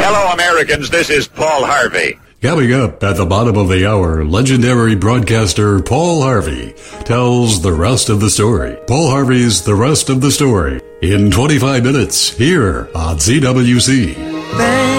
Hello, Americans. This is Paul Harvey. Coming up at the bottom of the hour, legendary broadcaster Paul Harvey tells the rest of the story. Paul Harvey's The Rest of the Story in 25 minutes here on CWC.